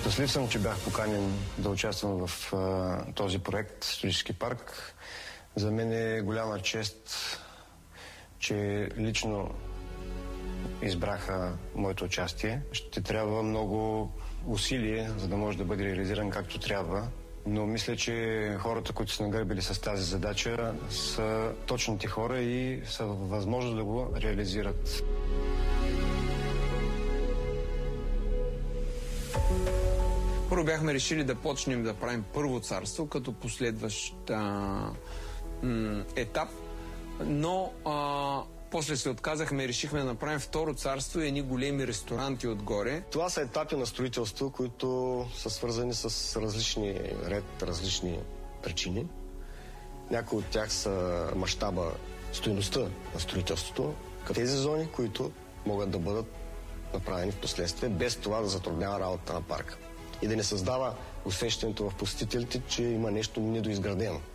Щастлив съм, че бях поканен да участвам в този проект «Исторически парк». За мен е голяма чест, че лично избраха моето участие. Ще трябва много усилие, за да може да бъде реализиран както трябва. Но мисля, че хората, които са нагърбили с тази задача, са точните хора и са възможно да го реализират. Първо бяхме решили да почнем да правим Първо царство като последващ етап, но после се отказахме и решихме да направим Второ царство и едни големи ресторанти отгоре. Това са етапи на строителство, които са свързани с различни причини. Някои от тях са мащаба, стойността на строителството, като тези зони, които могат да бъдат направени в последствие, без това да затруднява работата на парка и да не създава усещането в посетителите, че има нещо недоизградено.